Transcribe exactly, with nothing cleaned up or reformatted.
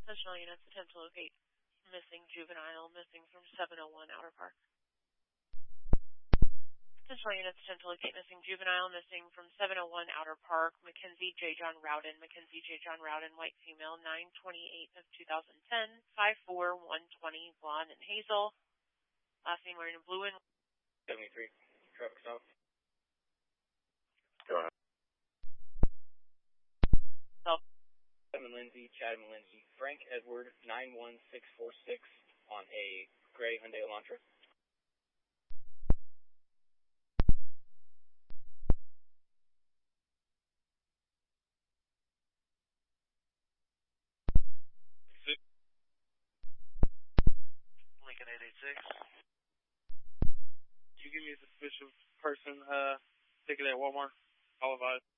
Additional units attempt to locate missing juvenile missing from seven oh one Outer Park. Additional units attempt to locate missing juvenile missing from seven oh one Outer Park. Mackenzie J. John Rowden. Mackenzie J. John Rowden, white female, nine twenty-eight of two thousand ten, five four, one twenty, blonde and hazel. Last name wearing blue and seventy-three. Traffic stop. Go ahead. Self. Chatham and Lindsay, Chatham and Lindsay. Frank Edward, nine one six four six on a gray Hyundai Elantra. Lincoln eight eight six. Can you give me a suspicious person uh, ticket at Walmart? All of us.